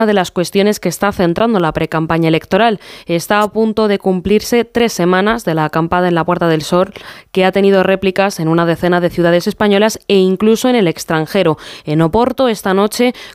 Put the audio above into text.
de las cuestiones que está centrando la precampaña electoral. Está a punto de cumplirse 3 semanas de la acampada en la Puerta del Sol, que ha tenido réplicas en una decena de ciudades españolas e incluso en el extranjero. En Oporto, esta noche,